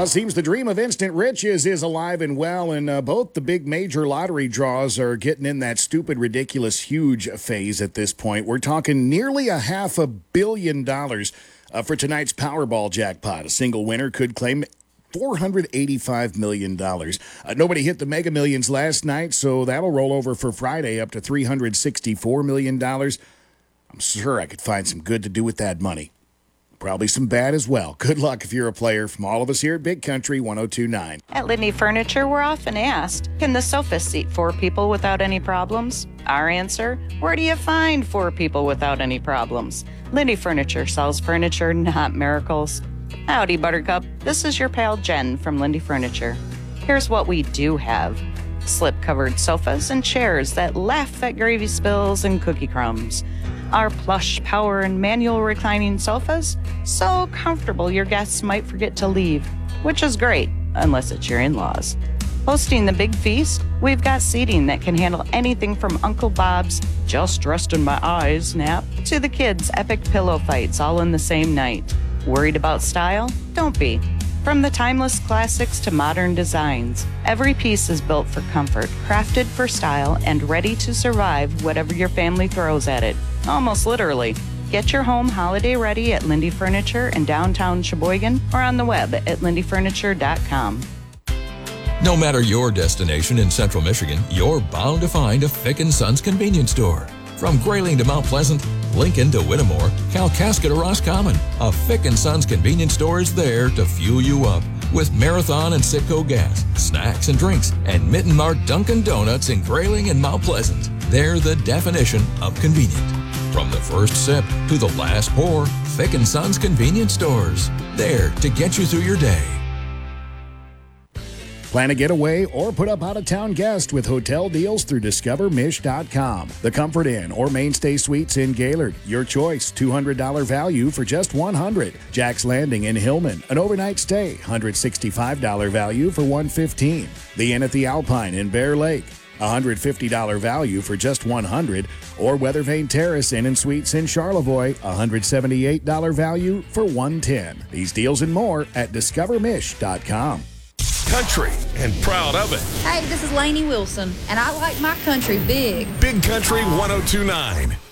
Well, it seems the dream of instant riches is alive and well, and both the big major lottery draws are getting in that stupid, ridiculous, huge phase at this point. We're talking nearly $500 million for tonight's Powerball jackpot. A single winner could claim $485 million. Nobody hit the Mega Millions last night, so that'll roll over for Friday up to $364 million. I'm sure I could find some good to do with that money. Probably some bad as well. Good luck if you're a player. From all of us here at Big Country 102.9. At Lindy Furniture, we're often asked, can the sofa seat 4 people without any problems? Our answer, where do you find 4 people without any problems? Lindy Furniture sells furniture, not miracles. Howdy, Buttercup. This is your pal Jen from Lindy Furniture. Here's what we do have. Slip-covered sofas and chairs that laugh at gravy spills and cookie crumbs. Our plush, power, and manual reclining sofas, so comfortable your guests might forget to leave, which is great, unless it's your in-laws. Hosting the big feast, we've got seating that can handle anything from Uncle Bob's "just rest in my eyes" nap to the kids' epic pillow fights all in the same night. Worried about style? Don't be. From the timeless classics to modern designs, every piece is built for comfort, crafted for style, and ready to survive whatever your family throws at it. Almost literally. Get your home holiday ready at Lindy Furniture in downtown Sheboygan or on the web at lindyfurniture.com. No matter your destination in Central Michigan, you're bound to find a Fick & Sons convenience store. From Grayling to Mount Pleasant, Lincoln to Whittemore, Kalkaska to Roscommon, a Fick & Sons convenience store is there to fuel you up with Marathon and Citgo gas, snacks and drinks, and Mitten Mart Dunkin' Donuts in Grayling and Mount Pleasant. They're the definition of convenient. From the first sip to the last pour, Fick & Sons convenience stores. There to get you through your day. Plan a getaway or put up out-of-town guest with hotel deals through DiscoverMish.com. The Comfort Inn or Mainstay Suites in Gaylord. Your choice, $200 value for just $100. Jack's Landing in Hillman, an overnight stay, $165 value for $115. The Inn at the Alpine in Bear Lake, $150 value for just $100, or Weathervane Terrace Inn and Suites in Charlevoix, $178 value for $110. These deals and more at DiscoverMish.com. Country and proud of it. Hey, this is Lainey Wilson, and I like my country big. Big Country 102.9.